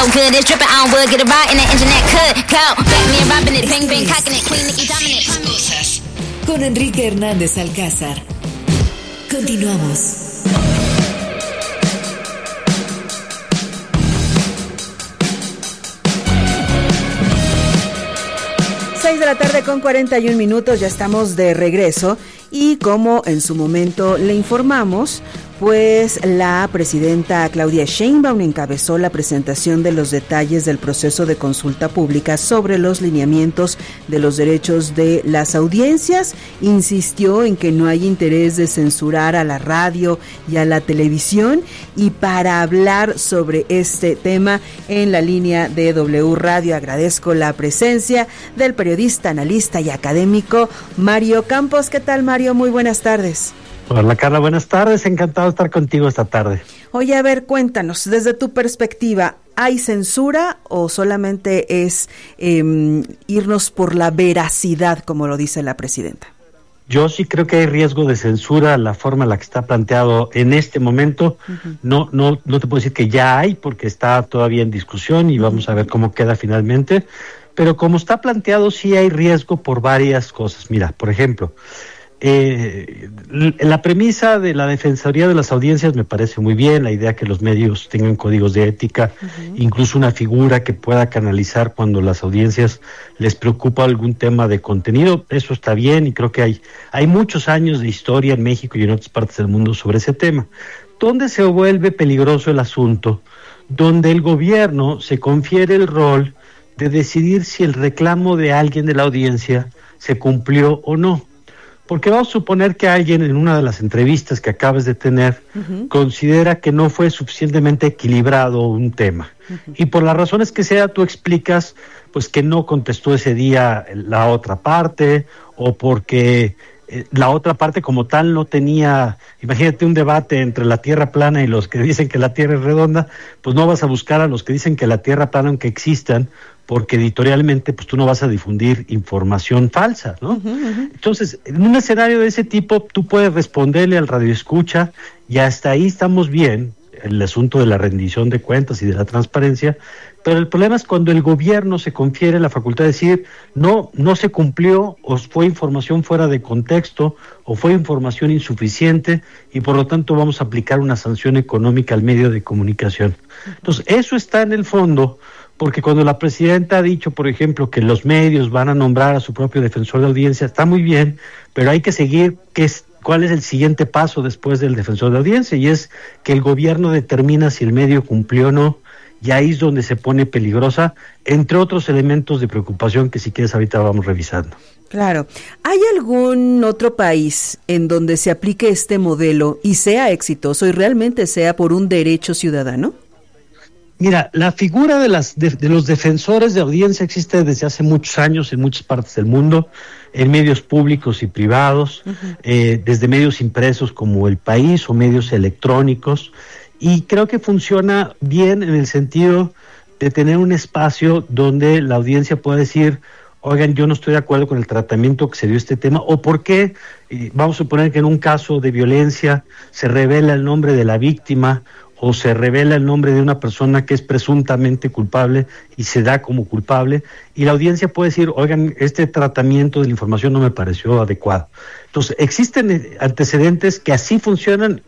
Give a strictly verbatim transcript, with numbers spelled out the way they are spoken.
good. It's dripping on wood. Get it right in the engine that could go. Back me and robbing it, bang bang, cocking it, Queen Nicki dominant. Con Enrique Hernández Alcázar. Continuamos. seis de la tarde con cuarenta y un minutos, ya estamos de regreso y como en su momento le informamos, pues la presidenta Claudia Sheinbaum encabezó la presentación de los detalles del proceso de consulta pública sobre los lineamientos de los derechos de las audiencias. Insistió en que no hay interés de censurar a la radio y a la televisión, y para hablar sobre este tema en la línea de W Radio agradezco la presencia del periodista, analista y académico Mario Campos. ¿Qué tal, Mario? Muy buenas tardes. Hola, Carla, buenas tardes, encantado de estar contigo esta tarde. Oye, a ver, cuéntanos, desde tu perspectiva, ¿hay censura o solamente es eh, irnos por la veracidad, como lo dice la presidenta? Yo sí creo que hay riesgo de censura, la forma en la que está planteado en este momento. Uh-huh. No, no, no te puedo decir que ya hay, porque está todavía en discusión y uh-huh. vamos a ver cómo queda finalmente, pero como está planteado sí hay riesgo por varias cosas. Mira, por ejemplo, Eh, la premisa de la Defensoría de las Audiencias me parece muy bien, la idea que los medios tengan códigos de ética, uh-huh. incluso una figura que pueda canalizar cuando las audiencias les preocupa algún tema de contenido, eso está bien y creo que hay, hay muchos años de historia en México y en otras partes del mundo sobre ese tema. ¿Dónde se vuelve peligroso el asunto? Donde el gobierno se confiere el rol de decidir si el reclamo de alguien de la audiencia se cumplió o no. Porque vamos a suponer que alguien en una de las entrevistas que acabas de tener uh-huh. considera que no fue suficientemente equilibrado un tema. Uh-huh. Y por las razones que sea, tú explicas pues que no contestó ese día la otra parte, o porque eh, la otra parte como tal no tenía, imagínate un debate entre la Tierra plana y los que dicen que la Tierra es redonda, pues no vas a buscar a los que dicen que la Tierra plana, aunque existan, porque editorialmente pues tú no vas a difundir información falsa, ¿no? Uh-huh, uh-huh. Entonces, en un escenario de ese tipo, tú puedes responderle al radioescucha y hasta ahí estamos bien, el asunto de la rendición de cuentas y de la transparencia, pero el problema es cuando el gobierno se confiere la facultad de decir, no, no se cumplió, o fue información fuera de contexto, o fue información insuficiente, y por lo tanto vamos a aplicar una sanción económica al medio de comunicación. Entonces, eso está en el fondo, porque cuando la presidenta ha dicho, por ejemplo, que los medios van a nombrar a su propio defensor de audiencia, está muy bien, pero hay que seguir qué es, cuál es el siguiente paso después del defensor de audiencia, y es que el gobierno determina si el medio cumplió o no, y ahí es donde se pone peligrosa, entre otros elementos de preocupación que si quieres ahorita vamos revisando. Claro. ¿Hay algún otro país en donde se aplique este modelo y sea exitoso y realmente sea por un derecho ciudadano? Mira, la figura de, las, de, de los defensores de audiencia existe desde hace muchos años en muchas partes del mundo, en medios públicos y privados, uh-huh. eh, desde medios impresos como El País o medios electrónicos, y creo que funciona bien en el sentido de tener un espacio donde la audiencia pueda decir, oigan, yo no estoy de acuerdo con el tratamiento que se dio a este tema, o por qué, eh, vamos a suponer que en un caso de violencia se revela el nombre de la víctima, o se revela el nombre de una persona que es presuntamente culpable y se da como culpable, y la audiencia puede decir, oigan, este tratamiento de la información no me pareció adecuado. Entonces, existen antecedentes que así funcionan